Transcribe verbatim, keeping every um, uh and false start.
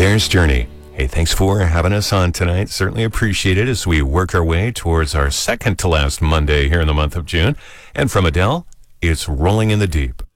There's Journey. Hey, thanks for having us on tonight. Certainly appreciate it as we work our way towards our second to last Monday here in the month of June. And from Adele, it's Rolling in the Deep.